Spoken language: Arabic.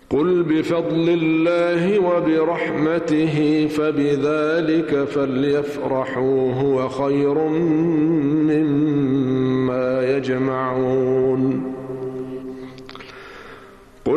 قل بفضل الله وبرحمته فبذلك فليفرحوا هو خير مما يجمعون